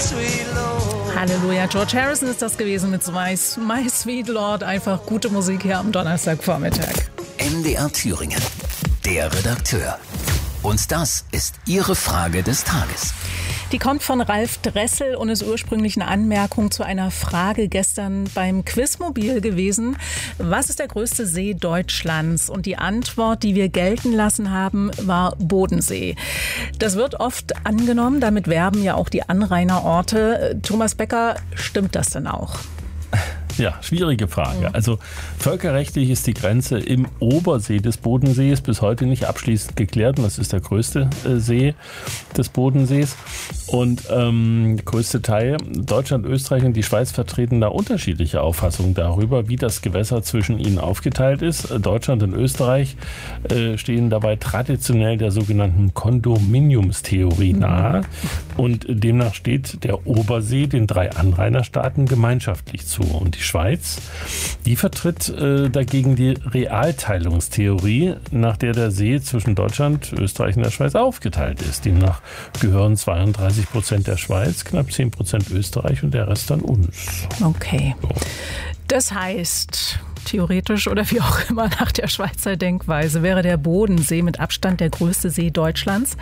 sweet Lord. Halleluja, George Harrison ist das gewesen mit My Sweet Lord. Einfach gute Musik hier am Donnerstagvormittag. MDR Thüringen, der Redakteur. Und das ist Ihre Frage des Tages. Die kommt von Ralf Dressel und ist ursprünglich eine Anmerkung zu einer Frage gestern beim Quizmobil gewesen. Was ist der größte See Deutschlands? Und die Antwort, die wir gelten lassen haben, war Bodensee. Das wird oft angenommen, damit werben ja auch die Anrainerorte. Thomas Becker, stimmt das denn auch? Ja, schwierige Frage. Also völkerrechtlich ist die Grenze im Obersee des Bodensees bis heute nicht abschließend geklärt. Und das ist der größte See des Bodensees. Und der größte Teil, Deutschland, Österreich und die Schweiz vertreten da unterschiedliche Auffassungen darüber, wie das Gewässer zwischen ihnen aufgeteilt ist. Deutschland und Österreich stehen dabei traditionell der sogenannten Kondominiumstheorie nahe. Und demnach steht der Obersee den 3 Anrainerstaaten gemeinschaftlich zu. Und die Schweiz, die vertritt dagegen die Realteilungstheorie, nach der der See zwischen Deutschland, Österreich und der Schweiz aufgeteilt ist. Demnach gehören 32% der Schweiz, knapp 10% Österreich und der Rest an uns. Okay. So. Das heißt, theoretisch oder wie auch immer nach der Schweizer Denkweise wäre der Bodensee mit Abstand der größte See Deutschlands.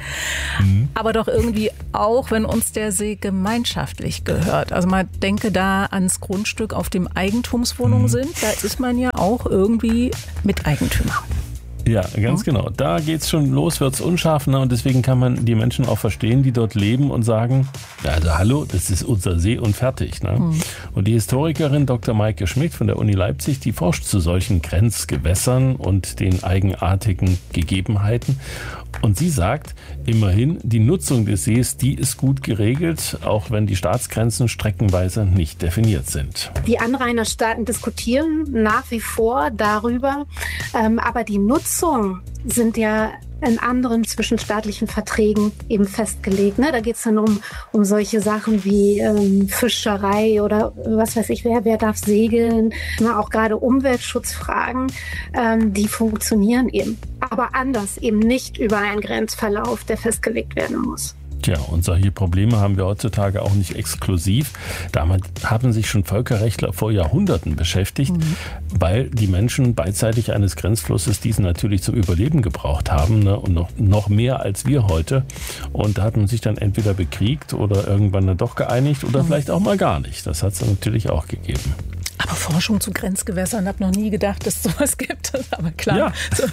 Aber doch irgendwie auch, wenn uns der See gemeinschaftlich gehört. Also man denke da ans Grundstück, auf dem Eigentumswohnungen sind. Da ist man ja auch irgendwie Miteigentümer. Ja, ganz genau. Da geht's schon los, wird's unscharf, ne? Und deswegen kann man die Menschen auch verstehen, die dort leben und sagen, ja, also hallo, das ist unser See und fertig. Ne? Und die Historikerin Dr. Maike Schmidt von der Uni Leipzig, die forscht zu solchen Grenzgewässern und den eigenartigen Gegebenheiten. Und sie sagt, immerhin, die Nutzung des Sees, die ist gut geregelt, auch wenn die Staatsgrenzen streckenweise nicht definiert sind. Die Anrainerstaaten diskutieren nach wie vor darüber, aber die Nutzung sind ja in anderen zwischenstaatlichen Verträgen eben festgelegt. Ne? Da geht es dann um solche Sachen wie Fischerei oder was weiß ich, wer darf segeln. Ne? Auch gerade Umweltschutzfragen, die funktionieren eben. Aber anders, eben nicht über einen Grenzverlauf, der festgelegt werden muss. Tja, und solche Probleme haben wir heutzutage auch nicht exklusiv. Damit haben sich schon Völkerrechtler vor Jahrhunderten beschäftigt, weil die Menschen beidseitig eines Grenzflusses diesen natürlich zum Überleben gebraucht haben, ne? Und noch mehr als wir heute. Und da hat man sich dann entweder bekriegt oder irgendwann dann doch geeinigt oder vielleicht auch mal gar nicht. Das hat es natürlich auch gegeben. Aber Forschung zu Grenzgewässern, habe noch nie gedacht, dass es sowas gibt. Aber klar, ja. So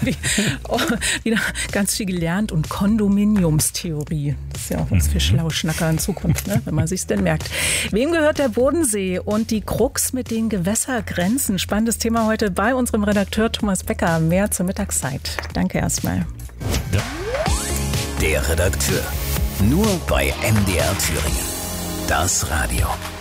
wieder ganz viel gelernt. Und Kondominiumstheorie, das ist ja auch was für Schlauschnacker in Zukunft, ne? Wenn man sich's denn merkt. Wem gehört der Bodensee und die Krux mit den Gewässergrenzen? Spannendes Thema heute bei unserem Redakteur Thomas Becker. Mehr zur Mittagszeit. Danke erstmal. Ja. Der Redakteur. Nur bei MDR Thüringen. Das Radio.